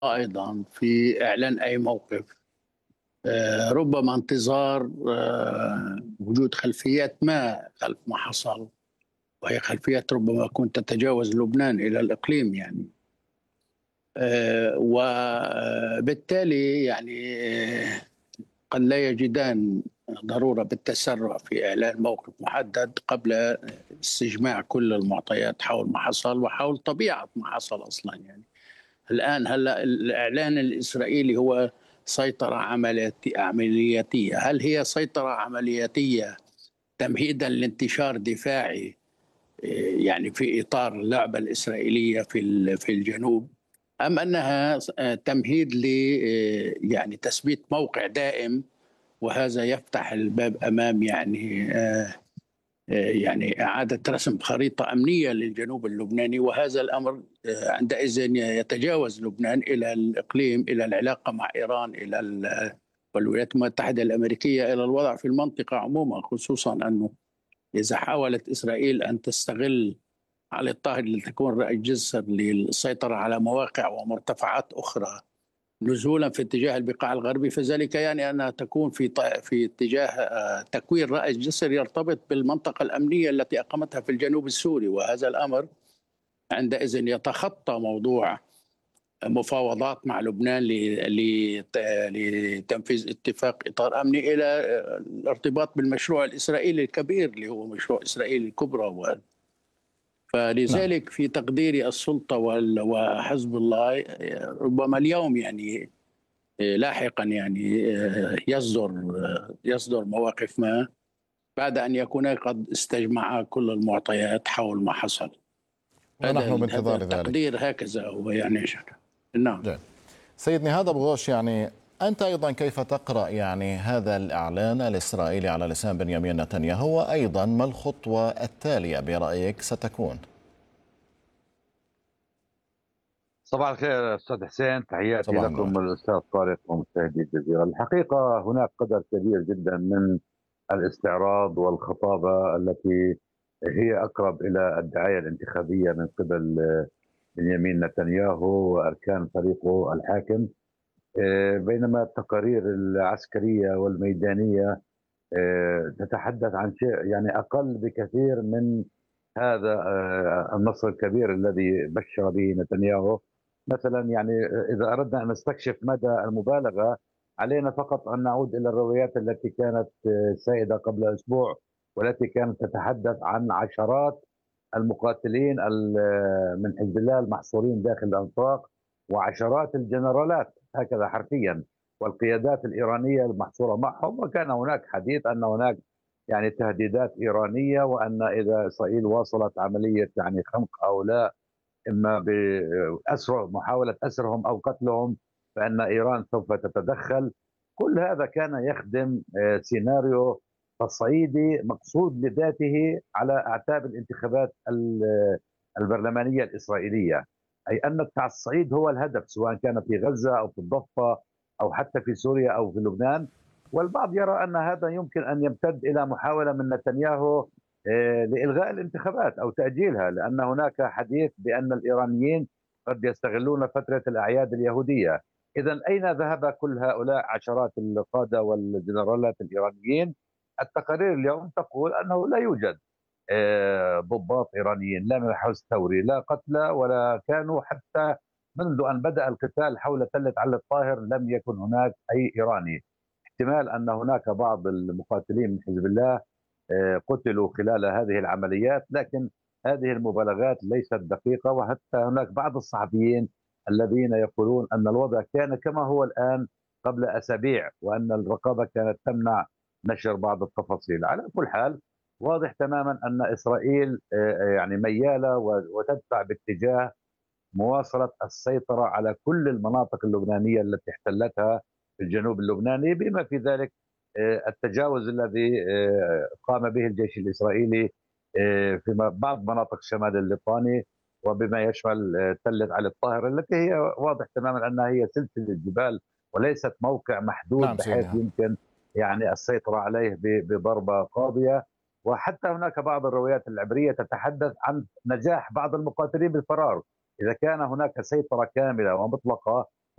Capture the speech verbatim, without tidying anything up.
أيضا في إعلان أي موقف. آه، ربما انتظار آه، وجود خلفيات ما خلف ما حصل، وهي خلفيات ربما كنت تتجاوز لبنان إلى الإقليم يعني. آه، وبالتالي يعني آه، قد لا يجدان ضرورة بالتسرع في إعلان موقف محدد قبل استجماع كل المعطيات حول ما حصل وحول طبيعة ما حصل أصلا يعني. الآن هلا الإعلان الإسرائيلي هو سيطرة عملياتي- عملياتية. هل هي سيطرة عملياتية تمهيدا لانتشار دفاعي، إيه، يعني في إطار اللعبة الإسرائيلية في ال- في الجنوب، أم أنها آه، تمهيد ل آه، يعني تثبيت موقع دائم، وهذا يفتح الباب أمام يعني آه، يعني إعادة رسم خريطة أمنية للجنوب اللبناني، وهذا الأمر عندئذ يتجاوز لبنان إلى الإقليم، إلى العلاقة مع إيران، إلى ال- والولايات المتحدة الأمريكية، إلى الوضع في المنطقة عموما، خصوصا أنه إذا حاولت إسرائيل أن تستغل علي الطاهر لتكون رأي جسر للسيطرة على مواقع ومرتفعات أخرى نزولا في اتجاه البقاع الغربي، فذلك يعني انها تكون في في اتجاه آه، تكوين رأس جسر يرتبط بالمنطقة الأمنية التي أقامتها في الجنوب السوري، وهذا الأمر عندئذ يتخطى موضوع مفاوضات مع لبنان لتنفيذ اتفاق إطار أمني إلى آه، الارتباط بالمشروع الإسرائيلي الكبير اللي هو مشروع إسرائيل الكبرى. نعم. فلذلك في تقديري السلطة وحزب الله آه، ربما اليوم يعني لاحقا يعني يصدر يصدر مواقف ما بعد ان يكون قد استجمع كل المعطيات حول ما حصل. ونحن هذا هذا بانتظار ذلك. التقدير هكذا هو يعني. نعم. جيد. سيد نهاد أبو غوش، يعني أنت أيضا كيف تقرأ يعني هذا الإعلان الإسرائيلي على لسان بنيامين نتنياهو، وأيضا ما الخطوة التالية برأيك ستكون؟ صباح الخير أستاذ حسين، تحياتي صباح النور. لكم الأستاذ طارق ومشاهدي الجزيرة. الحقيقة هناك قدر كبير جدا من الاستعراض والخطابة التي هي أقرب إلى الدعاية الانتخابية من قبل بنيامين نتنياهو وأركان فريقه الحاكم، بينما التقارير العسكرية والميدانية تتحدث عن شيء يعني أقل بكثير من هذا النصر الكبير الذي بشر به نتنياهو. مثلا يعني إذا أردنا أن نستكشف مدى المبالغة علينا فقط أن نعود إلى الروايات التي كانت سائدة قبل أسبوع، والتي كانت تتحدث عن عشرات المقاتلين من حزب الله المحصورين داخل الأنفاق، وعشرات الجنرالات هكذا حرفيا والقيادات الإيرانية المحصورة معهم. وكان هناك حديث أن هناك يعني تهديدات إيرانية، وأن إذا إسرائيل واصلت عملية يعني خنق هؤلاء إما بأسر محاولة أسرهم أو قتلهم فإن إيران سوف تتدخل. كل هذا كان يخدم سيناريو تصعيدي مقصود لذاته على أعتاب الانتخابات البرلمانية الإسرائيلية، أي أن التصعيد هو الهدف، سواء كان في غزة أو في الضفة أو حتى في سوريا أو في لبنان. والبعض يرى أن هذا يمكن أن يمتد إلى محاولة من نتنياهو لإلغاء الانتخابات أو تأجيلها، لأن هناك حديث بأن الإيرانيين قد يستغلون فترة الأعياد اليهودية. إذا أين ذهب كل هؤلاء عشرات القادة والجنرالات الإيرانيين؟ التقارير اليوم تقول أنه لا يوجد ضباط إيرانيين، لا من الحرس الثوري، لا قتلى ولا كانوا، حتى منذ أن بدأ القتال حول تلة علي الطاهر لم يكن هناك أي إيراني. احتمال أن هناك بعض المقاتلين من حزب الله قتلوا خلال هذه العمليات، لكن هذه المبالغات ليست دقيقة. وحتى هناك بعض الصحفيين الذين يقولون أن الوضع كان كما هو الآن قبل أسابيع، وأن الرقابة كانت تمنع نشر بعض التفاصيل. على كل حال واضح تماما أن إسرائيل يعني ميالة وتدفع باتجاه مواصلة السيطرة على كل المناطق اللبنانية التي احتلتها في الجنوب اللبناني، بما في ذلك التجاوز الذي قام به الجيش الإسرائيلي في بعض مناطق الشمال اللبناني، وبما يشمل تلة علي الطاهر التي هي واضح تماما أنها هي سلسلة جبال وليست موقع محدود نعم بحيث سيدنا. يمكن يعني السيطرة عليه بضربة قاضية. وحتى هناك بعض الروايات العبرية تتحدث عن نجاح بعض المقاتلين بالفرار. إذا كان هناك سيطرة كاملة ومطلقة